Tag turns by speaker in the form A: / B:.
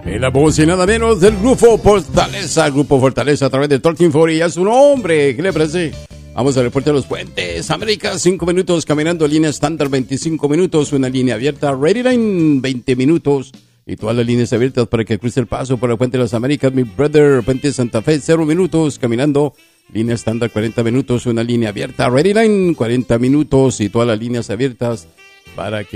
A: En la voz y nada menos del Grupo Fortaleza. Grupo Fortaleza a través de 1340. Ya su nombre. ¿Qué le parece? Vamos al reporte de los puentes. América, 5 minutos caminando. Línea estándar, 25 minutos. Una línea abierta. Ready Line, 20 minutos. Y todas las líneas abiertas para que cruce el paso por el puente de las Américas. Mi brother, puente de Santa Fe, 0 minutos caminando. Línea estándar, 40 minutos. Una línea abierta. Ready Line, 40 minutos. Y todas las líneas abiertas para que